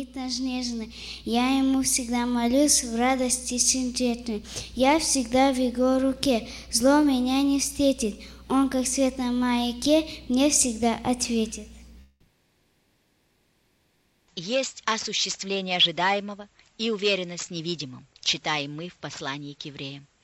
наш нежный. Я ему всегда молюсь в радости сердечной. Я всегда в его руке, зло меня не встретит. Он, как свет на маяке, мне всегда ответит. Есть осуществление ожидаемого и уверенность в невидимом, читаем мы в послании к евреям.